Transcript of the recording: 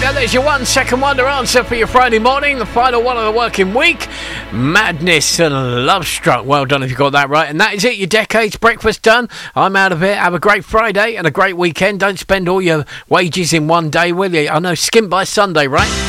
go. There's your 1 second wonder answer for your Friday morning, the final one of the working week. Madness and Love Struck. Well done if you got that right. And that is it. Your Decade's breakfast done. I'm out of here. Have a great Friday and a great weekend. Don't spend all your wages in one day, will you? I know, skimp by Sunday, right?